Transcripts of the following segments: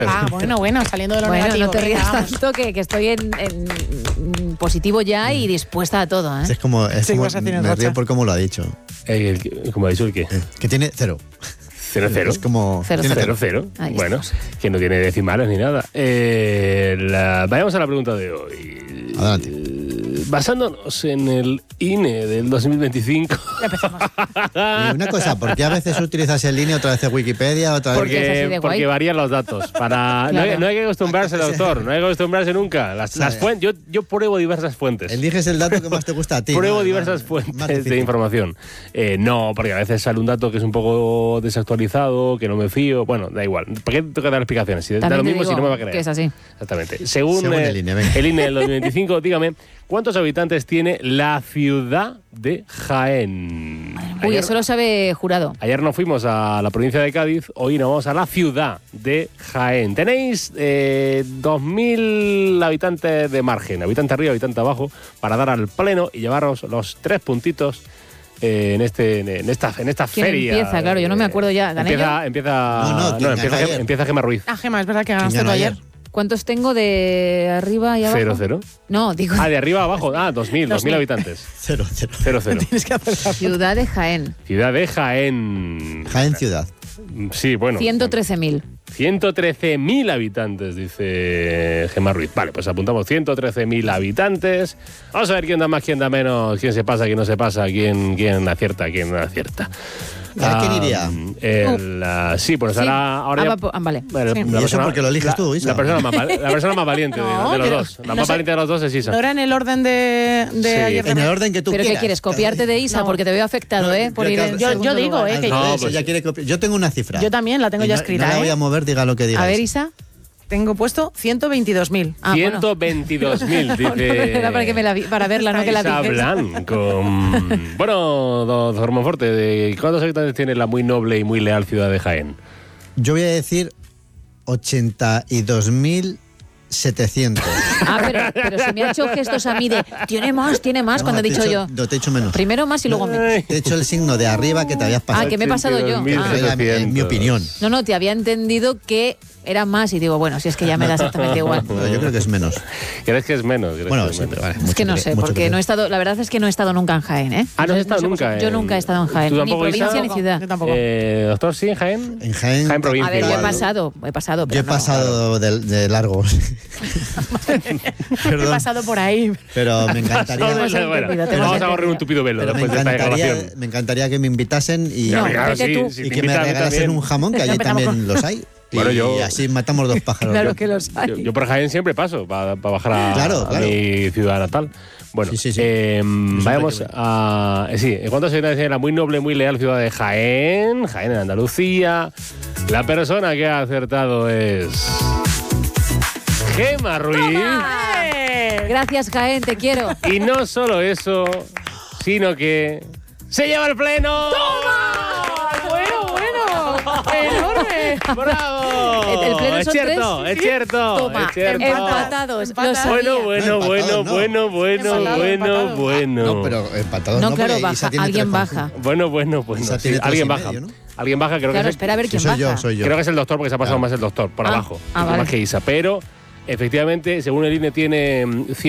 Bueno, saliendo de lo negativo. No te rías vamos. tanto que estoy en positivo ya y dispuesta a todo, ¿eh? Es como me río por cómo lo ha dicho. ¿Cómo ha dicho el qué? Que tiene 0. 0-0. Es como... Cero, tiene cero. 0-0. Ahí Bueno, estamos. que no tiene decimales ni nada. Vayamos a la pregunta de hoy. Adelante. Basándonos en el INE del 2025. Y una cosa, ¿por qué a veces utilizas el INE, otra vez Wikipedia, otra vez... Porque es así de guay. Porque varían los datos. Claro. No hay que acostumbrarse, doctor. No hay que acostumbrarse nunca. Las fuentes, yo pruebo diversas fuentes. Eliges el dato que más te gusta a ti. Pruebo ¿no? diversas Más fuentes difícil. de información. No, porque a veces sale un dato que es un poco desactualizado, que no me fío. Bueno, da igual. ¿Para qué tengo que dar explicaciones? Si da También lo te mismo, digo si no me va a creer. que es así. Exactamente. Según el INE, venga. el INE del 2025, dígame, ¿cuántos habitantes tiene la ciudad de Jaén? Uy, eso lo sabe Jurado. Ayer nos fuimos a la provincia de Cádiz, hoy nos vamos a la ciudad de Jaén. Tenéis 2.000 habitantes de margen, habitante arriba, habitante abajo, para dar al pleno y llevaros los 3 puntitos en esta ¿Quién feria. empieza? Claro, yo no me acuerdo ya. ¿Gané yo? Empieza Gemma Ruiz. Gema, es verdad que ganaste ¿Quién tú ganó ayer. ¿Cuántos tengo de arriba y abajo? 0-0. No, digo De arriba a abajo. 2.000 habitantes. 0. 0-0. Tienes que hacer la Ciudad de Jaén. Ciudad de Jaén. Jaén ciudad. Sí, bueno. 113.000. 113.000 habitantes, dice Gemma Ruiz. Vale, pues apuntamos 113.000 habitantes. Vamos a ver quién da más, quién da menos, quién se pasa, quién no se pasa, quién acierta, quién no acierta. ¿A quién iría? Sí, pues ahora ya... Vale. Bueno, ¿Y eso porque lo eliges tú, Isa? La persona más valiente No, de los pero dos. La no más sé. valiente de los dos es Isa. No era en el orden de Sí. ayer. En el orden que tú ¿Pero quieras. qué quieres? ¿Copiarte de Isa? No. Porque te veo afectado, ¿eh? Por ir en Yo segundo digo, lugar. que No, Eso pues- ya quiere copiar. Yo tengo una cifra. Yo también la tengo Y ya no- escrita, No la voy a mover, diga lo que diga. A ver, Isa. Tengo puesto 122.000. Ah, bueno. 122.000, dice... Era para verla, no que la Isa dices. Blanco. Bueno, doctor Monforte, ¿cuántos habitantes tiene la muy noble y muy leal ciudad de Jaén? Yo voy a decir 82.700. Pero se me ha hecho gestos a mí de tiene más, cuando he dicho yo. No, te he hecho menos. Primero más y luego menos. Te he hecho el signo de arriba que te habías pasado. Que me he pasado yo. En mi opinión. No, te había entendido que era más y digo, bueno, si es que ya me da exactamente igual. Pero yo creo que es menos. ¿Crees que es menos? Bueno, que es sí, menos? pero vale. Es que no sé, porque no he estado, la verdad es que no he estado nunca en Jaén, ¿eh? ¿No has estado sé nunca? vosotros. Yo nunca he estado en Jaén, ¿Tú ni tampoco, provincia Isa? ni ciudad. Yo tampoco. Doctor, ¿sí en Jaén? En Jaén. Jaén provincia. A ver, yo he igual. pasado, Yo pero he pasado de largo. He pasado por ahí. Pero me encantaría. Bueno, hemos entendido, te hemos vamos a correr entendido. un tupido velo Pero me después de esta declaración. encantaría que me invitasen y, Ya, No, claro, vete tú. si y te que me invitan a mí regalasen también. un jamón, que allí Empezamos también los hay. Bueno, y yo- así matamos 2 pájaros. Claro que los hay. Yo por Jaén siempre paso para bajar a Claro. mi ciudad natal. Bueno, Sí. vayamos a... ¿cuántos habitantes tiene la muy noble, muy leal ciudad de Jaén? Jaén en Andalucía. La persona que ha acertado es... Gemma Ruiz. Gracias, Jaén, te quiero. Y no solo eso, sino que... ¡se lleva el pleno! Bueno. Enorme. ¡Bravo! ¿El pleno es son cierto, tres? es cierto. Toma, es cierto. empatados. Lo sabía. Bueno. No, pero empatados No, no, claro, porque baja, Isa tiene alguien 3,5. baja. Bueno. Isa Sí, tiene 3,5, alguien baja. ¿no? Alguien baja, creo Claro, que espera a ver Sí, quién soy baja. yo. Creo que es el doctor porque se ha pasado Claro. más el doctor, por abajo. vale. Más que Isa. Pero, efectivamente, según el INE, tiene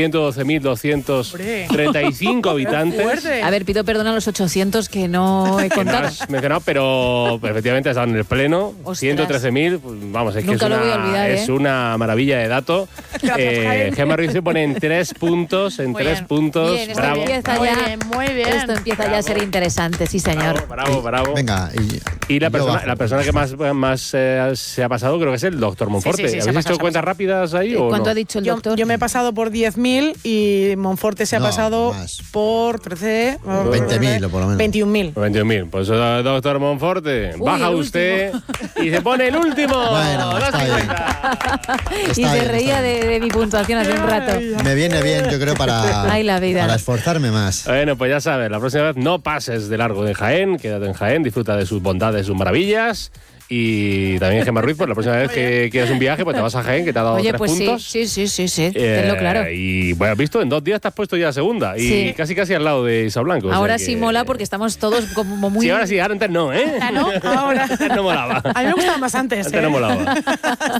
112.235 habitantes. Fuerte. A ver, pido perdón a los 800 que no he Que no contado. has mencionado, pero efectivamente ha estado en el pleno. Ostras. 113.000, pues, vamos, es que Nunca lo voy a olvidar, es ¿eh? una maravilla de dato. Jaén. Gemma Ruiz se pone en 3 puntos, Muy bien. Bien, esto bravo. empieza Muy ya. bien, muy bien. Esto empieza ya a ser interesante, sí, señor. Bravo. Venga. Y la yo bajo. persona que más se ha pasado creo que es el doctor Monforte. Sí, se ha ¿Habéis pasado, hecho cuentas rápidas ahí o ¿Cuánto no? ha dicho el Yo doctor? me he pasado por 10.000 y Monforte se ha No, pasado más. por 13... 20.000 o por lo menos. 21.000. 21.000. Pues doctor Monforte, Uy, baja el usted y se pone el último. Bueno, está bien. Y Está se bien, reía está bien. de mi puntuación hace un rato. Me viene bien, yo creo, Ay, la vida. para esforzarme más. Bueno, pues ya sabes, la próxima vez no pases de largo de Jaén, quédate en Jaén, disfruta de sus bondades, sus maravillas. Y también Gemma Ruiz, pues la próxima vez que quieras un viaje, pues te vas a Jaén, que te ha dado Oye, 3 pues puntos. sí. Tenlo claro. Y bueno, has visto, en 2 días te has puesto ya segunda. Y Sí. casi al lado de Isa Blanco. o sea Ahora que- sí mola porque estamos todos como muy... Sí, ahora sí, ahora antes no, ¿eh? ¿No? Ahora. Antes no molaba. A mí me gustaba más antes. Antes no molaba.